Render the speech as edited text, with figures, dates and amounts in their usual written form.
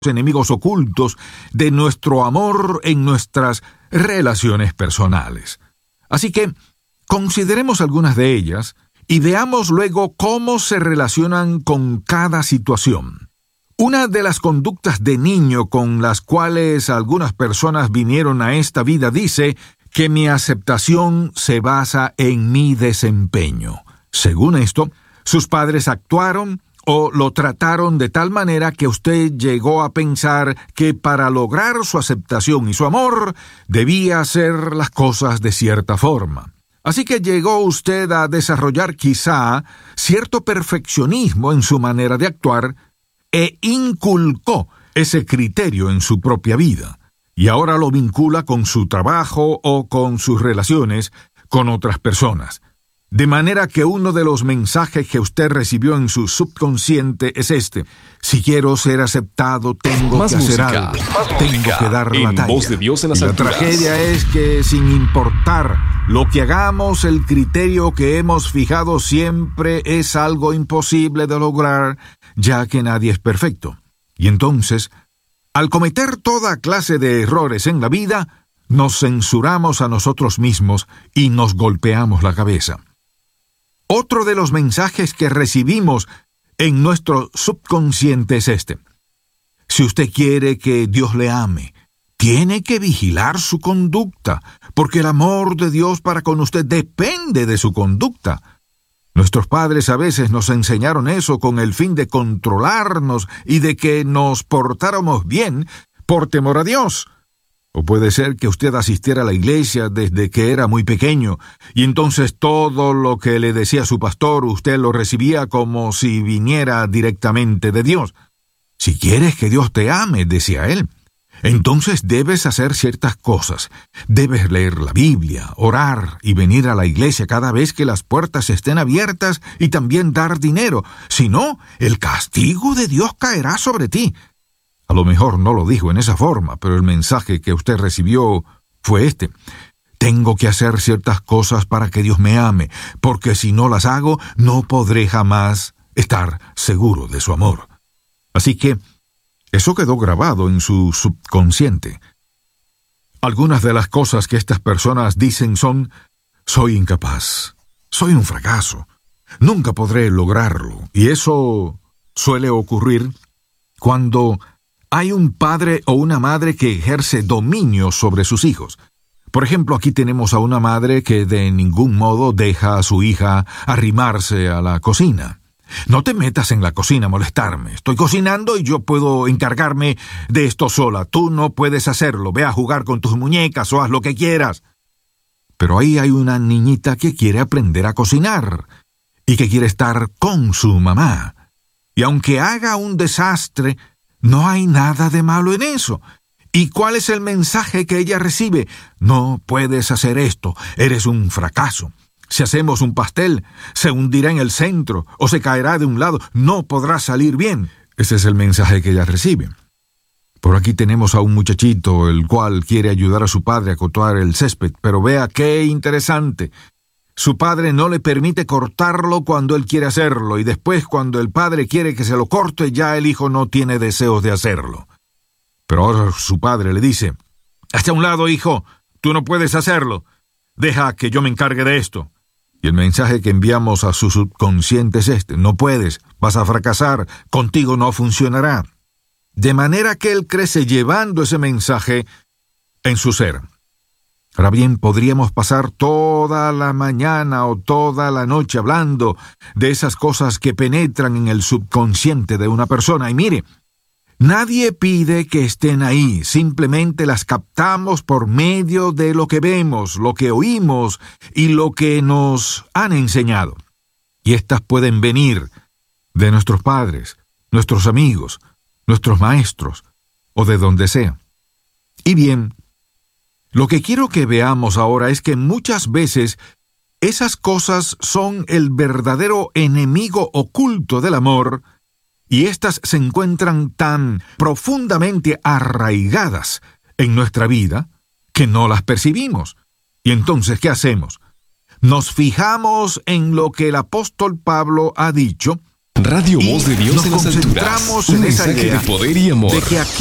enemigos ocultos de nuestro amor en nuestras relaciones personales. Así que consideremos algunas de ellas y veamos luego cómo se relacionan con cada situación. Una de las conductas de niño con las cuales algunas personas vinieron a esta vida dice que mi aceptación se basa en mi desempeño. Según esto, sus padres actuaron o lo trataron de tal manera que usted llegó a pensar que para lograr su aceptación y su amor debía hacer las cosas de cierta forma. Así que llegó usted a desarrollar quizá cierto perfeccionismo en su manera de actuar e inculcó ese criterio en su propia vida, y ahora lo vincula con su trabajo o con sus relaciones con otras personas. De manera que uno de los mensajes que usted recibió en su subconsciente es este: si quiero ser aceptado, tengo Más que hacer música, algo, más tengo música, que dar la en talla. Voz de Dios en las Y la alturas. tragedia es que sin importar lo que hagamos, el criterio que hemos fijado siempre es algo imposible de lograr, ya que nadie es perfecto. Y entonces, al cometer toda clase de errores en la vida, nos censuramos a nosotros mismos y nos golpeamos la cabeza. Otro de los mensajes que recibimos en nuestro subconsciente es este: si usted quiere que Dios le ame, tiene que vigilar su conducta, porque el amor de Dios para con usted depende de su conducta. Nuestros padres a veces nos enseñaron eso con el fin de controlarnos y de que nos portáramos bien por temor a Dios. O puede ser que usted asistiera a la iglesia desde que era muy pequeño, y entonces todo lo que le decía su pastor usted lo recibía como si viniera directamente de Dios. Si quieres que Dios te ame, decía él, entonces debes hacer ciertas cosas. Debes leer la Biblia, orar y venir a la iglesia cada vez que las puertas estén abiertas y también dar dinero. Si no, el castigo de Dios caerá sobre ti. A lo mejor no lo dijo en esa forma, pero el mensaje que usted recibió fue este: tengo que hacer ciertas cosas para que Dios me ame, porque si no las hago, no podré jamás estar seguro de su amor. Así que eso quedó grabado en su subconsciente. Algunas de las cosas que estas personas dicen son: soy incapaz, soy un fracaso, nunca podré lograrlo. Y eso suele ocurrir cuando hay un padre o una madre que ejerce dominio sobre sus hijos. Por ejemplo, aquí tenemos a una madre que de ningún modo deja a su hija arrimarse a la cocina. No te metas en la cocina a molestarme. Estoy cocinando y yo puedo encargarme de esto sola. Tú no puedes hacerlo. Ve a jugar con tus muñecas o haz lo que quieras. Pero ahí hay una niñita que quiere aprender a cocinar y que quiere estar con su mamá. Y aunque haga un desastre, no hay nada de malo en eso. ¿Y cuál es el mensaje que ella recibe? No puedes hacer esto, eres un fracaso. Si hacemos un pastel, se hundirá en el centro o se caerá de un lado, no podrá salir bien. Ese es el mensaje que ella recibe. Por aquí tenemos a un muchachito el cual quiere ayudar a su padre a cortar el césped, pero vea qué interesante. Su padre no le permite cortarlo cuando él quiere hacerlo, y después cuando el padre quiere que se lo corte, ya el hijo no tiene deseos de hacerlo. Pero ahora su padre le dice: hazte a un lado, hijo, tú no puedes hacerlo. Deja que yo me encargue de esto. Y el mensaje que enviamos a su subconsciente es este: no puedes, vas a fracasar, contigo no funcionará. De manera que él crece llevando ese mensaje en su ser. Ahora bien, podríamos pasar toda la mañana o toda la noche hablando de esas cosas que penetran en el subconsciente de una persona. Y mire, nadie pide que estén ahí, simplemente las captamos por medio de lo que vemos, lo que oímos y lo que nos han enseñado. Y estas pueden venir de nuestros padres, nuestros amigos, nuestros maestros o de donde sea. Y bien, lo que quiero que veamos ahora es que muchas veces esas cosas son el verdadero enemigo oculto del amor, y éstas se encuentran tan profundamente arraigadas en nuestra vida que no las percibimos. Y entonces, ¿qué hacemos? Nos fijamos en lo que el apóstol Pablo ha dicho Radio Y Voz de Dios nos en las alturas. concentramos Un en esa mensaje idea de poder y amor. de que aquí